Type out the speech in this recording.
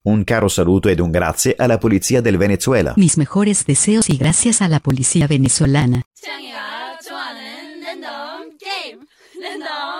Un caro saluto ed un grazie alla polizia del Venezuela. Mis mejores deseos y gracias a la policía venezolana. 취향이가 좋아하는 랜덤 게임 랜덤